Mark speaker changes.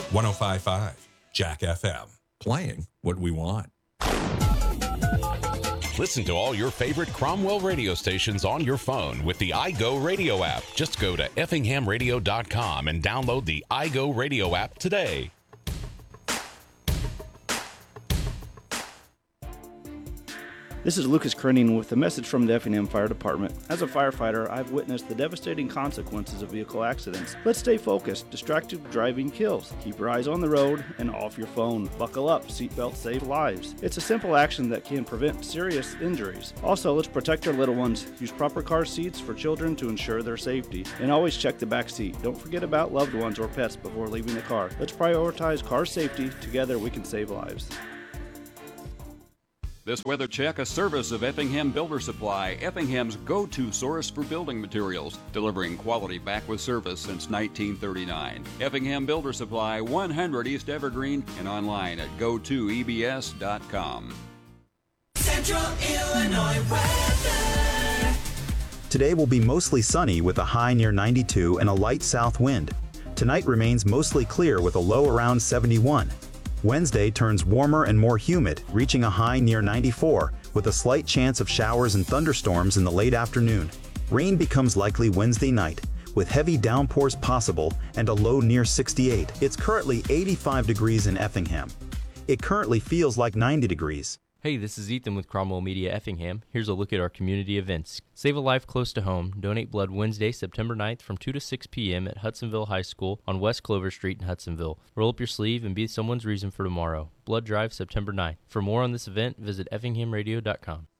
Speaker 1: 105.5 Jack FM.
Speaker 2: Playing what we want.
Speaker 3: Listen to all your favorite Cromwell radio stations on your phone with the iGo Radio app. Just go to effinghamradio.com and download the iGo Radio app today.
Speaker 4: This is Lucas Krenning with a message from the Effingham Fire Department. As a firefighter, I've witnessed the devastating consequences of vehicle accidents. Let's stay focused. Distracted driving kills. Keep your eyes on the road and off your phone. Buckle up. Seatbelts save lives. It's a simple action that can prevent serious injuries. Also, let's protect our little ones. Use proper car seats for children to ensure their safety. And always check the back seat. Don't forget about loved ones or pets before leaving the car. Let's prioritize car safety. Together, we can save lives.
Speaker 5: This weather check, a service of Effingham Builder Supply, Effingham's go-to source for building materials, delivering quality back with service since 1939. Effingham Builder Supply, 100 East Evergreen, and online at go2ebs.com.
Speaker 6: Central Illinois weather.
Speaker 7: Today will be mostly sunny with a high near 92 and a light south wind. Tonight remains mostly clear with a low around 71. Wednesday turns warmer and more humid, reaching a high near 94, with a slight chance of showers and thunderstorms in the late afternoon. Rain becomes likely Wednesday night, with heavy downpours possible and a low near 68. It's currently 85 degrees in Effingham. It currently feels like 90 degrees.
Speaker 8: Hey, this is Ethan with Cromwell Media Effingham. Here's a look at our community events. Save a life close to home. Donate blood Wednesday, September 9th from 2 to 6 p.m. at Hudsonville High School on West Clover Street in Hudsonville. Roll up your sleeve and be someone's reason for tomorrow. Blood drive September 9th. For more on this event, visit effinghamradio.com.